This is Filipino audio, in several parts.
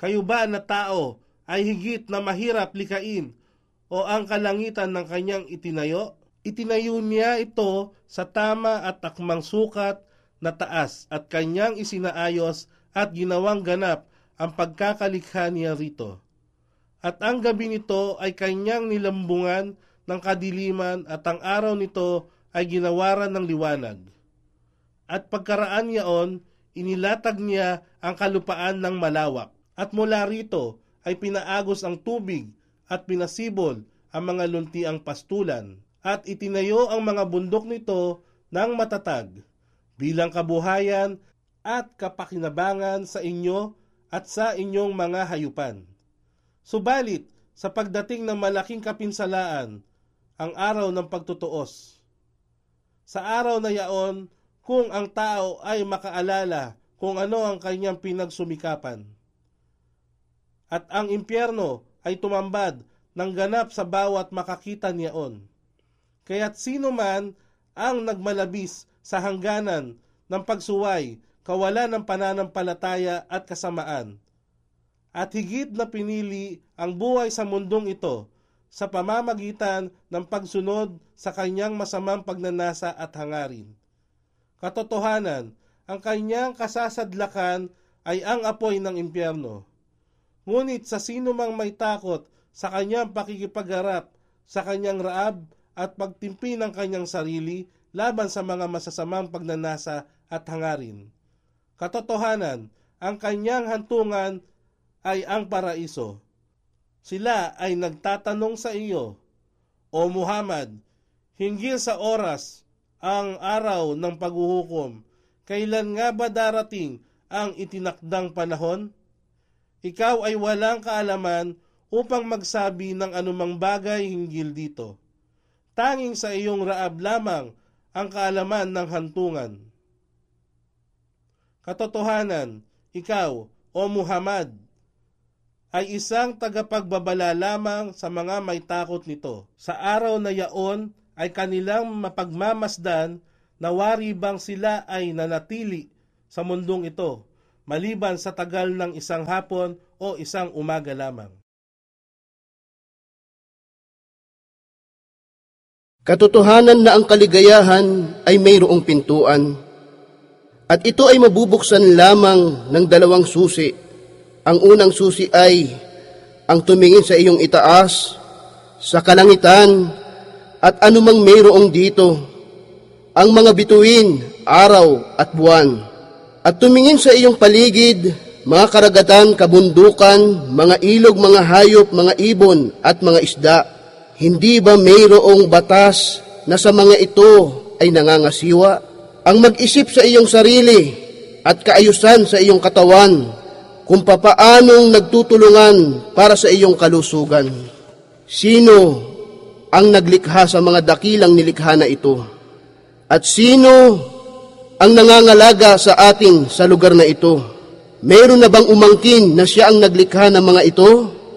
Kayo ba na tao ay higit na mahirap likain o ang kalangitan ng kanyang itinayo? Itinayo niya ito sa tama at akmang sukat na taas at kanyang isinaayos at ginawang ganap ang pagkakalikha niya rito. At ang gabi nito ay kanyang nilambungan ng kadiliman at ang araw nito ay ginawaran ng liwanag. At pagkaraan niyaon, inilatag niya ang kalupaan ng malawak. At mula rito ay pinaagos ang tubig at pinasibol ang mga luntiang pastulan. At itinayo ang mga bundok nito ng matatag bilang kabuhayan at kapakinabangan sa inyo at sa inyong mga hayupan. Subalit, sa pagdating ng malaking kapinsalaan, ang araw ng pagtutuos. Sa araw na yaon, kung ang tao ay makaalala kung ano ang kanyang pinagsumikapan. At ang impyerno ay tumambad ng ganap sa bawat makakita niyaon. Kaya't sino man ang nagmalabis sa hangganan ng pagsuway, kawalan ng pananampalataya at kasamaan, at higit na pinili ang buhay sa mundong ito sa pamamagitan ng pagsunod sa kanyang masamang pagnanasa at hangarin. Katotohanan, ang kanyang kasasadlakan ay ang apoy ng impyerno. Ngunit sa sino mang may takot sa kanyang pakikipagharap sa kanyang raab at pagtimpi ng kanyang sarili laban sa mga masasamang pagnanasa at hangarin. Katotohanan, ang kanyang hantungan ay ang paraiso. Sila ay nagtatanong sa iyo, O Muhammad, hinggil sa oras, ang araw ng paghuhukom, kailan nga ba darating ang itinakdang panahon? Ikaw ay walang kaalaman upang magsabi ng anumang bagay hinggil dito. Tanging sa iyong raab lamang ang kaalaman ng hantungan. Katotohanan, ikaw, O Muhammad, ay isang tagapagbabala lamang sa mga may takot nito. Sa araw na yaon ay kanilang mapagmamasdan na wari bang sila ay nanatili sa mundong ito, maliban sa tagal ng isang hapon o isang umaga lamang. Katotohanan na ang kaligayahan ay mayroong pintuan, at ito ay mabubuksan lamang ng dalawang susi. Ang unang susi ay ang tumingin sa iyong itaas, sa kalangitan, at anumang mayroong dito, ang mga bituin, araw at buwan, at tumingin sa iyong paligid, mga karagatan, kabundukan, mga ilog, mga hayop, mga ibon, at mga isda. Hindi ba mayroong batas na sa mga ito ay nangangasiwa? Ang mag-isip sa iyong sarili at kaayusan sa iyong katawan kung papaanong nagtutulungan para sa iyong kalusugan. Sino ang naglikha sa mga dakilang nilikha na ito? At sino ang nangangalaga sa atin sa lugar na ito? Mayroon na bang umangkin na siya ang naglikha ng mga ito?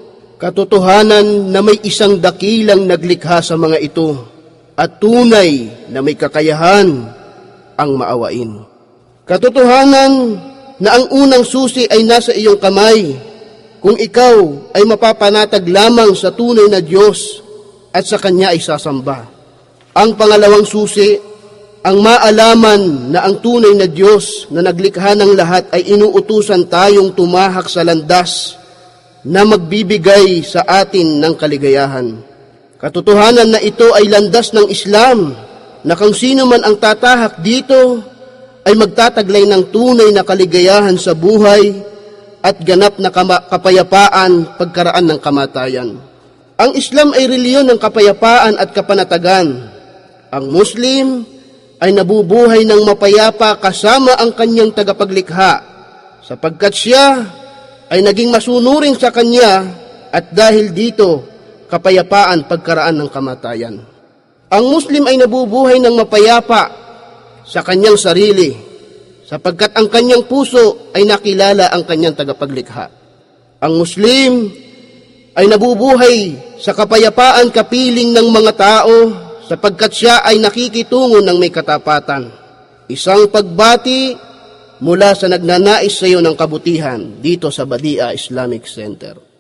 Katotohanan na may isang dakilang naglikha sa mga ito at tunay na may kakayahan ang maawain. Katotohanan na ang unang susi ay nasa iyong kamay kung ikaw ay mapapanatag lamang sa tunay na Diyos at sa Kanya ay sasamba. Ang pangalawang susi, ang maalaman na ang tunay na Diyos na naglikha ng lahat ay inuutusan tayong tumahak sa landas na magbibigay sa atin ng kaligayahan. Katotohanan na ito ay landas ng Islam, na kung sino man ang tatahak dito ay magtataglay ng tunay na kaligayahan sa buhay at ganap na kapayapaan pagkaraan ng kamatayan. Ang Islam ay reliyon ng kapayapaan at kapanatagan. Ang Muslim ay nabubuhay ng mapayapa kasama ang kanyang tagapaglikha, sapagkat siya ay naging masunurin sa Kanya at dahil dito, kapayapaan pagkaraan ng kamatayan. Ang Muslim ay nabubuhay ng mapayapa sa kanyang sarili, sapagkat ang kanyang puso ay nakilala ang kanyang tagapaglikha. Ang Muslim ay nabubuhay sa kapayapaan kapiling ng mga tao, sapagkat siya ay nakikitungo ng may katapatan. Isang pagbati mula sa nagnanais sa iyo ng kabutihan dito sa Badia Islamic Center.